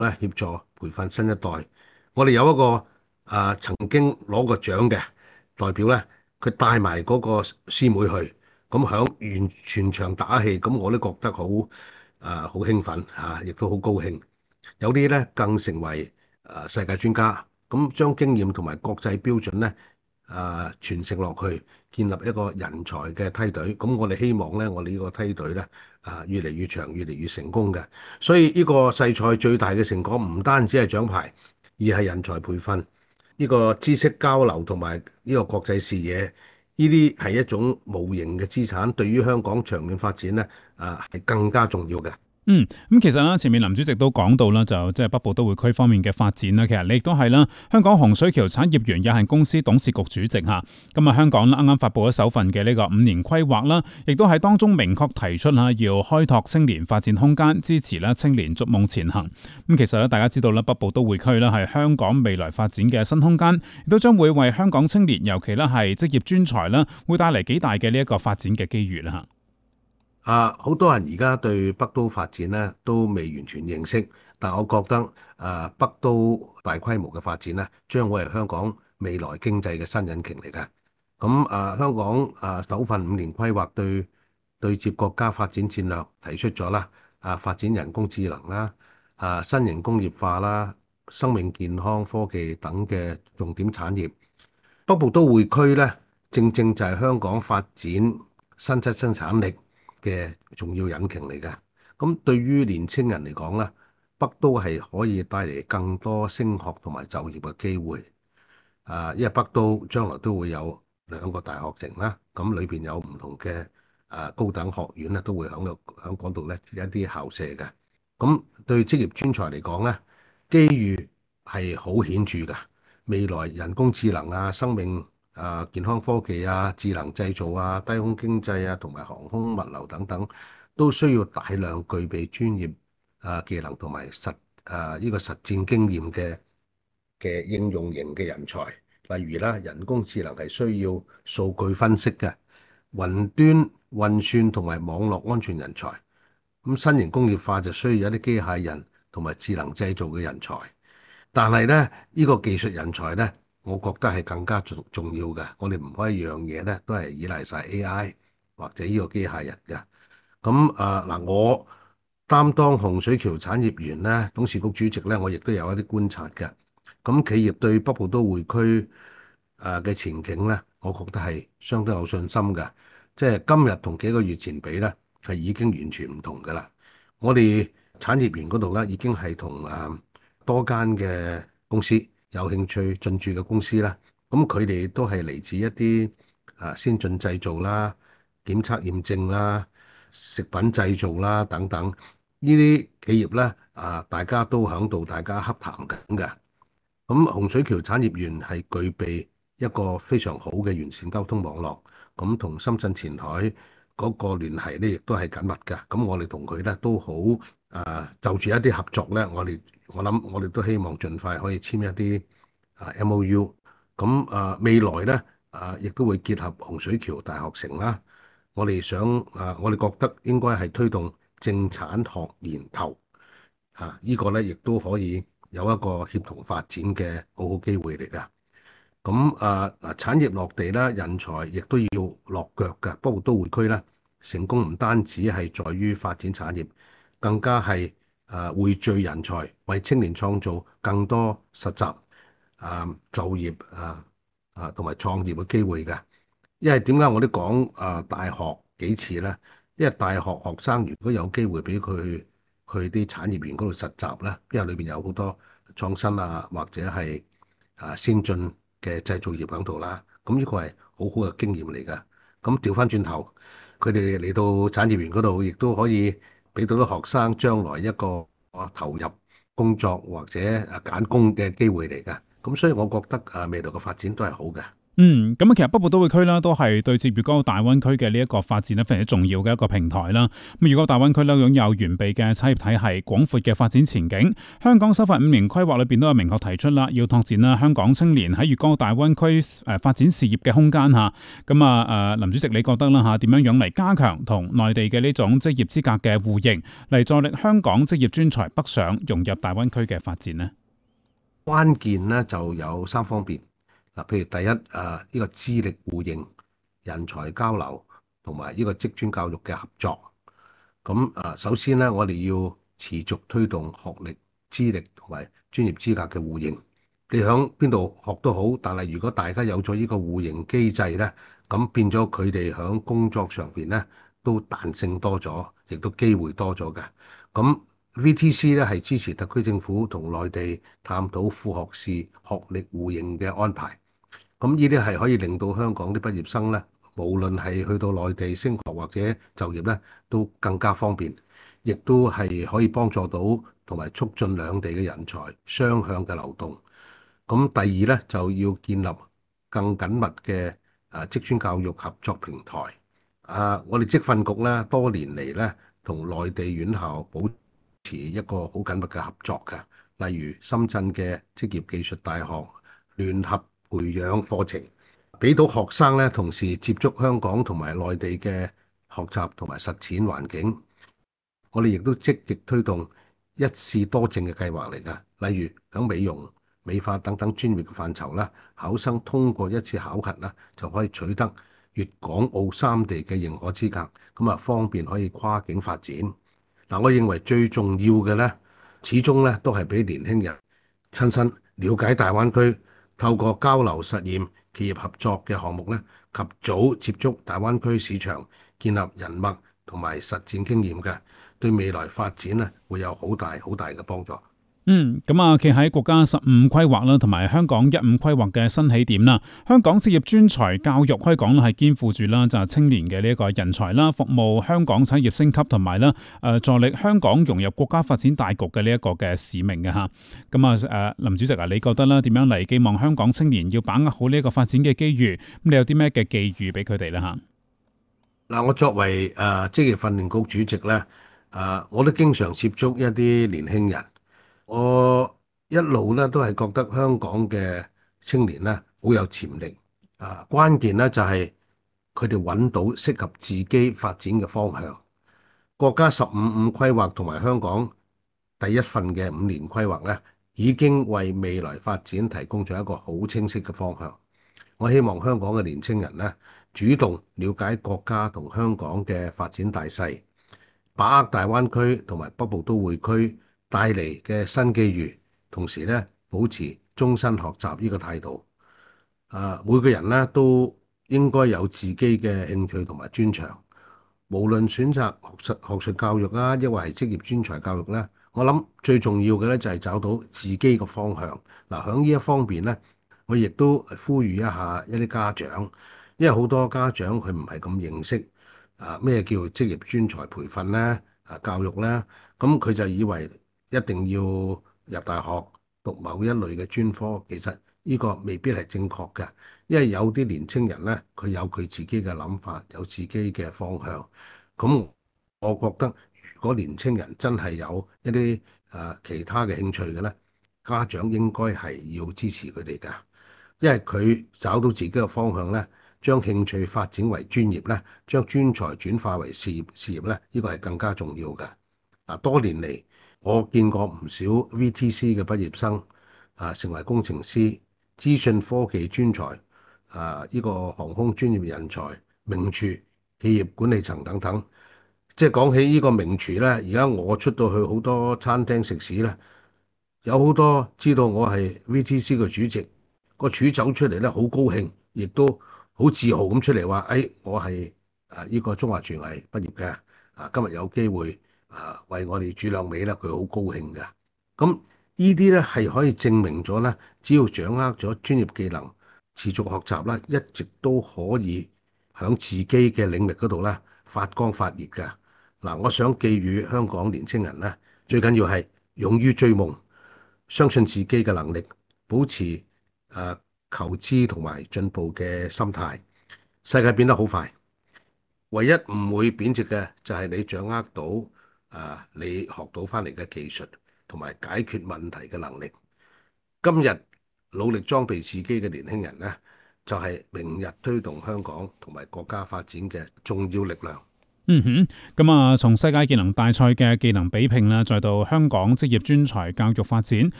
咧協助培訓新一代。我哋有一個曾經攞過獎嘅代表咧，佢帶埋嗰個師妹去，咁響完全場打氣，咁我都覺得好興奮嚇，亦都好高興。有啲咧更成為世界專家，咁將經驗同埋國際標準咧傳承落去，建立一個人才嘅梯隊。咁我哋希望咧，我哋呢個梯隊咧越嚟越長，越嚟越成功嘅。所以呢個世賽最大嘅成果唔單止係獎牌，而係人才培訓，呢個知識交流同埋呢個國際視野，呢啲係一種無形嘅資產，對於香港長遠發展咧係更加重要嘅。 咁其實啦，前面林主席都講到啦，就即係北部都會區方面嘅發展啦。其實你亦都係啦，香港洪水橋產業園有限公司董事局主席嚇。咁啊，香港啱啱發布咗首份嘅呢個5年規劃啦，亦都喺當中明確提出啦，要開拓青年發展空間，支持啦青年逐夢前行。咁其實咧，大家知道啦，北部都會區啦係香港未來發展嘅新空間，亦都將會為香港青年，尤其咧係職業專才啦，會帶嚟幾大嘅呢一個發展嘅機遇啦嚇。 好多人而家對北都發展咧都未完全認識，但我覺得北都大規模嘅發展咧，將會係香港未來經濟嘅新引擎嚟嘅。咁香港首份5年規劃對接國家發展戰略提出咗啦，發展人工智能啦，新型工業化啦，生命健康科技等嘅重點產業。北部都會區咧，正正就係香港發展新質生產力嘅重要引擎嚟嘅。咁對於年青人嚟講咧，北都係可以帶嚟更多升學同埋就業嘅機會。因為北都將來都會有2個大學城啦，咁裏邊有唔同嘅高等學院咧，都會喺嗰度咧一啲校舍嘅。咁對職業專才嚟講咧，機遇係好顯著㗎。未來人工智能生命健康科技智能製造低空經濟同埋航空物流等等，都需要大量具備專業技能同埋呢個實戰經驗嘅應用型嘅人才。例如啦，人工智能係需要數據分析嘅，雲端運算同埋網絡安全人才。咁新型工業化就需要一啲機械人同埋智能製造嘅人才。但係咧，呢個技術人才咧，我覺得係更加重要嘅。我哋唔可以樣嘢咧都係依賴晒 AI 或者呢個機械人嘅。咁嗱，我擔當洪水橋產業園咧董事局主席咧，我亦都有一啲觀察嘅。咁企業對北部都會區嘅前景咧，我覺得係相當有信心嘅。即係今日同幾個月前比咧，係已經完全唔同㗎啦。我哋產業園嗰度咧，已經係同多間嘅公司有興趣進駐嘅公司啦。咁佢哋都係嚟自一啲先進製造啦、檢測驗證啦、食品製造啦等等呢啲企業咧，大家都響度大家洽談緊嘅。咁洪水橋產業園係具備一個非常好嘅完善交通網絡，咁同深圳前海嗰個聯繫咧，亦都係緊密嘅。咁我哋同佢咧都好就住一啲合作咧，我諗我哋都希望盡快可以簽一啲MOU。咁未來咧亦都會結合洪水橋大學城啦。我哋想我哋覺得應該係推動政產學研投呢個咧，亦都可以有一個協同發展嘅好好機會嚟㗎。咁產業落地啦，人才亦都要落腳㗎。北部都會區咧，成功唔單止係在於發展產業，更加係匯聚人才，為青年創造更多實習就業同埋創業嘅機會㗎。因為點解我都講大學幾次咧？因為大學學生如果有機會俾佢去啲產業園嗰度實習咧，因為裏邊有好多創新或者係先進嘅製造業喺度啦，咁呢個係好好嘅經驗嚟㗎。咁調翻轉頭，佢哋嚟到產業園嗰度，亦都可以俾到啲學生將來一個投入工作或者揀工嘅機會嚟㗎。咁所以我覺得未來嘅發展都係好嘅。 咁啊，其實北部都會區啦，都係對接粵港澳大灣區嘅呢一個發展咧，非常之重要嘅一個平台啦。咁粵港澳大灣區咧，擁有完備嘅產業體系、廣闊嘅發展前景。香港首份5年規劃裏邊都有明確提出啦，要拓展啦香港青年喺粵港澳大灣區發展事業嘅空間嚇。咁啊林主席，你覺得啦嚇點樣樣嚟加強同內地嘅呢種職業資格嘅互認，嚟助力香港職業專才北上融入大灣區嘅發展呢？ 關鍵咧就有三方面。嗱，譬如第一，呢個資歷互認、人才交流同埋呢個職專教育嘅合作。咁首先咧，我哋要持續推動學歷、資歷同埋專業資格嘅互認。你響邊度學都好，但係如果大家有咗呢個互認機制咧，咁變咗佢哋響工作上邊咧都彈性多咗，亦都機會多咗嘅。咁 VTC 咧係支持特區政府同內地探討副學士學歷互認嘅安排。咁呢啲係可以令到香港啲畢業生咧，無論係去到內地升學或者就業咧，都更加方便，亦都係可以幫助到同埋促進兩地嘅人才雙向嘅流動。咁第二咧就要建立更緊密嘅職專教育合作平台。我哋職訓局咧多年嚟咧同內地院校保持一個好緊密嘅合作嘅，例如深圳嘅職業技術大學聯合培養課程，俾到學生咧同時接觸香港同埋內地嘅學習同埋實踐環境。我哋亦都積極推動一試多證嘅計劃嚟㗎，例如響美容、美髮等等專業嘅範疇啦，考生通過一次考核啦，就可以取得粵港澳三地嘅認可資格，咁啊方便可以跨境發展。嗱，我認為最重要嘅咧，始終咧都係俾年輕人親身了解大灣區，透過交流實驗、企業合作嘅項目咧，及早接觸大灣區市場，建立人脈同埋實踐經驗嘅，對未來發展咧會有好大好大嘅幫助。 咁啊，企喺國家15規劃啦，同埋香港15規劃嘅新起點啦。香港職業專才教育可以講啦，係肩負住啦，就係青年嘅呢一個人才啦，服務香港產業升級同埋啦，助力香港融入國家發展大局嘅呢一個嘅使命嘅吓。咁啊，林主席啊，你覺得啦，點樣嚟寄望香港青年要把握好呢一個發展嘅機遇？咁你有啲咩嘅寄語俾佢哋咧吓？ 嗱，我作為職業訓練局主席咧，我都經常接觸一啲年輕人。我一路咧都係覺得香港嘅青年咧好有潛力，關鍵咧就係佢哋揾到適合自己發展嘅方向。國家15規劃同埋香港第一份嘅5年規劃咧，已經為未來發展提供咗一個好清晰嘅方向。我希望香港嘅年青人咧，主動了解國家同香港嘅發展大勢，把握大灣區同埋北部都會區帶嚟嘅新機遇，同時咧保持終身學習呢個態度。每個人咧都應該有自己嘅興趣同埋專長，無論選擇學術教育啊，抑或係職業專才教育咧，我諗最重要嘅咧就係找到自己嘅方向。嗱，喺呢一方面咧，我亦都呼籲一下一啲家長，因為好多家長佢唔係咁認識咩叫職業專才培訓咧，教育咧，咁佢就以為一定要入大學讀某一類嘅專科，其實呢個未必係正確嘅，因為有啲年青人咧，佢有佢自己嘅諗法，有自己嘅方向。咁我覺得，如果年青人真係有一啲其他嘅興趣嘅咧，家長應該係要支持佢哋㗎，因為佢找到自己嘅方向咧，將興趣發展為專業咧，將專才轉化為事業咧，呢個係更加重要嘅。多年嚟，我見過唔少 VTC 嘅畢業生成為工程師、資訊科技專才、呢個航空專業人才、名廚、企業管理層等等。即係講起呢個名廚咧，而家我出到去好多餐廳食肆咧，有好多知道我係 VTC 嘅主席，個廚走出嚟咧好高興，亦都好自豪咁出嚟話：我係呢個中華廚藝畢業嘅，今日有機會為我哋煮兩味咧，佢好高興嘅。咁呢啲咧係可以證明咗咧，只要掌握咗專業技能，持續學習啦，一直都可以喺自己嘅領域嗰度咧發光發熱嘅。嗱，我想寄語香港年青人咧，最緊要係勇於追夢，相信自己嘅能力，保持求知同埋進步嘅心態。世界變得好快，唯一唔會貶值嘅就係你掌握到你學到翻嚟嘅技術同埋解決問題嘅能力。今日努力裝備自己嘅年輕人呢，就係明日推動香港同埋國家發展嘅重要力量。 嗯哼，咁啊，從世界技能大賽嘅技能比拼啦，再到香港職業專才教育發展，